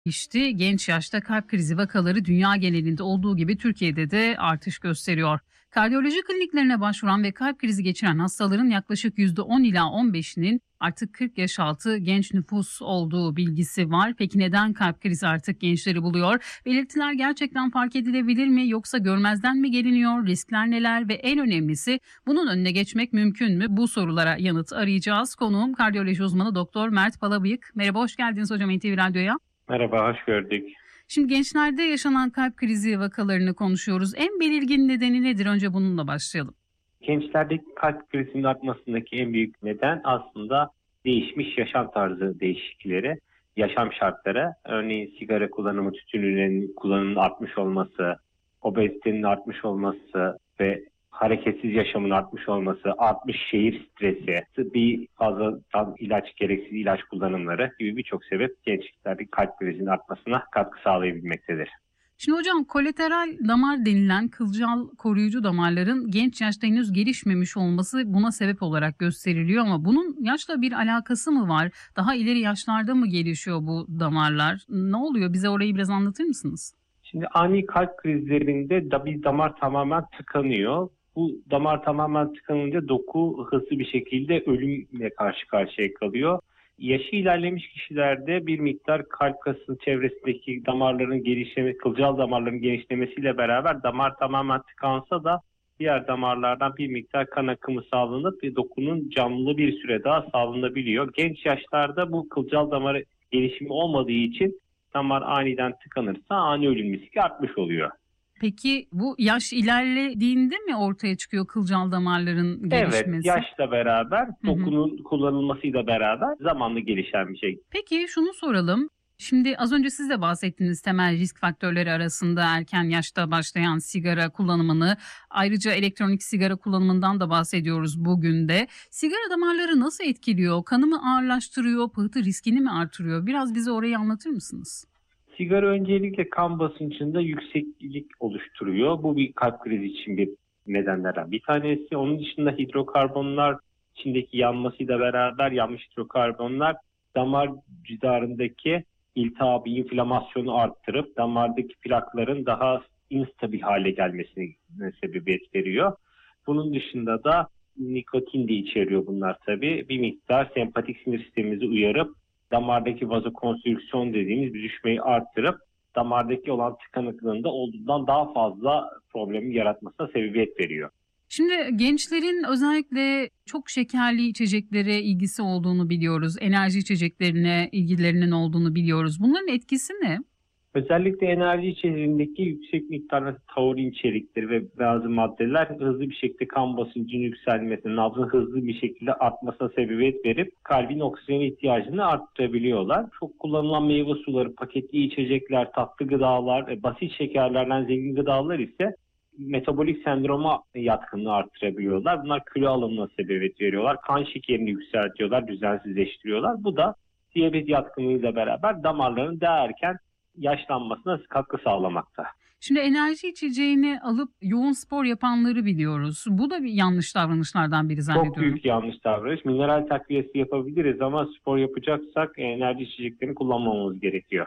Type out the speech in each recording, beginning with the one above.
İşte genç yaşta kalp krizi vakaları dünya genelinde olduğu gibi Türkiye'de de artış gösteriyor. Kardiyoloji kliniklerine başvuran ve kalp krizi geçiren hastaların yaklaşık %10 ila 15'inin artık 40 yaş altı genç nüfus olduğu bilgisi var. Peki neden kalp krizi artık gençleri buluyor? Belirtiler gerçekten fark edilebilir mi yoksa görmezden mi geliniyor? Riskler neler ve en önemlisi bunun önüne geçmek mümkün mü? Bu sorulara yanıt arayacağız. Konuğum kardiyoloji uzmanı Doktor Mert Palabıyık. Merhaba, hoş geldiniz hocam NTV Radyo'ya. Merhaba, hoş gördük. Şimdi gençlerde yaşanan kalp krizi vakalarını konuşuyoruz. En belirgin nedeni nedir? Önce bununla başlayalım. Gençlerdeki kalp krizinin artmasındaki en büyük neden aslında değişmiş yaşam tarzı değişiklikleri, yaşam şartları. Örneğin sigara kullanımı, tütün ürünlerinin kullanımının artmış olması, obezitenin artmış olması ve hareketsiz yaşamın artmış olması, artmış şehir stresi, bir fazla gereksiz ilaç kullanımları gibi birçok sebep gençliklerdeki kalp krizinin artmasına katkı sağlayabilmektedir. Şimdi hocam kolateral damar denilen kılcal koruyucu damarların genç yaşta henüz gelişmemiş olması buna sebep olarak gösteriliyor ama bunun yaşla bir alakası mı var? Daha ileri yaşlarda mı gelişiyor bu damarlar? Ne oluyor? Bize orayı biraz anlatır mısınız? Şimdi ani kalp krizlerinde bir damar tamamen tıkanıyor. Bu damar tamamen tıkanınca doku hızlı bir şekilde ölümle karşı karşıya kalıyor. Yaşı ilerlemiş kişilerde bir miktar kalp kasının çevresindeki damarların gelişmesi, kılcal damarların genişlemesiyle beraber damar tamamen tıkansa da diğer damarlardan bir miktar kan akımı sağlanıp dokunun canlı bir süre daha sağlanabiliyor. Genç yaşlarda bu kılcal damarı gelişimi olmadığı için damar aniden tıkanırsa ani ölüm riski artmış oluyor. Peki bu yaş ilerlediğinde mi ortaya çıkıyor kılcal damarların Evet, gelişmesi? yaşla beraber, dokunun kullanılmasıyla beraber zamanla gelişen bir şey. Peki şunu soralım. Şimdi az önce siz de bahsettiniz temel risk faktörleri arasında erken yaşta başlayan sigara kullanımını, ayrıca elektronik sigara kullanımından da bahsediyoruz bugün de. Sigara damarları nasıl etkiliyor? Kanı mı ağırlaştırıyor, pıhtı riskini mi artırıyor? Biraz bize orayı anlatır mısınız? Sigara öncelikle kan basıncında yükseklik oluşturuyor. Bu bir kalp krizi için bir nedenlerden bir tanesi. Onun dışında hidrokarbonlar içindeki yanmasıyla beraber yanmış hidrokarbonlar damar cidarındaki iltihabı, inflamasyonu arttırıp damardaki plakların daha instabil hale gelmesine sebebiyet veriyor. Bunun dışında da nikotin de içeriyor bunlar tabii. Bir miktar sempatik sinir sistemimizi uyarıp damardaki vazokonstrüksiyon dediğimiz bir düşmeyi arttırıp damardaki olan tıkanıklığında olduğundan daha fazla problemi yaratmasına sebebiyet veriyor. Şimdi gençlerin özellikle çok şekerli içeceklere ilgisi olduğunu biliyoruz. Enerji içeceklerine ilgilerinin olduğunu biliyoruz. Bunların etkisi ne? Özellikle enerji içeriğindeki yüksek miktarda taurin içerikleri ve bazı maddeler hızlı bir şekilde kan basıncının yükselmesine, nabzın hızlı bir şekilde artmasına sebebiyet verip kalbin oksijen ihtiyacını arttırabiliyorlar. Çok kullanılan meyve suları, paketli içecekler, tatlı gıdalar, basit şekerlerden zengin gıdalar ise metabolik sendroma yatkınlığı arttırabiliyorlar. Bunlar kilo alımına sebebiyet veriyorlar. Kan şekerini yükseltiyorlar, düzensizleştiriyorlar. Bu da diyabet yatkınlığıyla beraber damarların daha erken yaşlanmasına katkı sağlamakta. Şimdi enerji içeceğini alıp yoğun spor yapanları biliyoruz. Bu da bir yanlış davranışlardan biri zannediyorum. Çok büyük yanlış davranış. Mineral takviyesi yapabiliriz ama spor yapacaksak enerji içeceklerini kullanmamamız gerekiyor.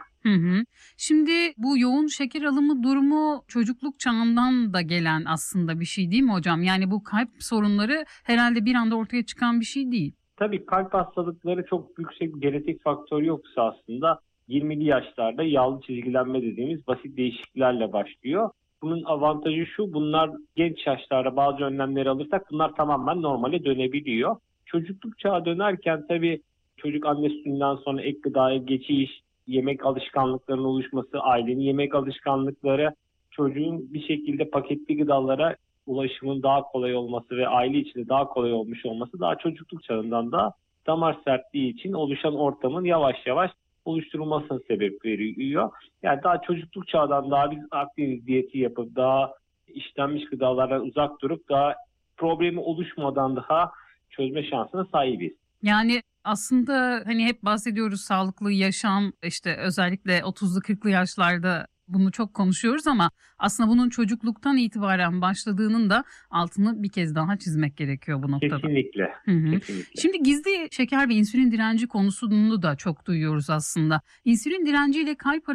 Şimdi bu yoğun şeker alımı durumu çocukluk çağından da gelen aslında bir şey değil mi hocam? Yani bu kalp sorunları herhalde bir anda ortaya çıkan bir şey değil. Tabii kalp hastalıkları çok yüksek genetik faktör yoksa aslında 20'li yaşlarda yağlı çizgilenme dediğimiz basit değişikliklerle başlıyor. Bunun avantajı şu, bunlar genç yaşlarda bazı önlemleri alırsak bunlar tamamen normale dönebiliyor. Çocukluk çağı dönerken tabii çocuk anne sütünden sonra ek gıdaya geçiş, yemek alışkanlıklarının oluşması, ailenin yemek alışkanlıkları, çocuğun bir şekilde paketli gıdalara ulaşımın daha kolay olması ve aile içinde daha kolay olmuş olması daha çocukluk çağından da damar sertliği için oluşan ortamın yavaş yavaş oluşturulmasına sebep veriyor. Yani daha çocukluk çağdan daha biz Akdeniz diyeti yapıp daha işlenmiş gıdalardan uzak durup daha problemi oluşmadan daha çözme şansına sahibiz. Yani aslında hani hep bahsediyoruz sağlıklı yaşam işte özellikle 30'lu 40'lı yaşlarda Bunu çok konuşuyoruz ama aslında bunun çocukluktan itibaren başladığının da altını bir kez daha çizmek gerekiyor bu noktada. Kesinlikle. Hı hı. Kesinlikle. Şimdi gizli şeker ve insülin direnci konusunu da çok duyuyoruz aslında. İnsülin direnciyle kalp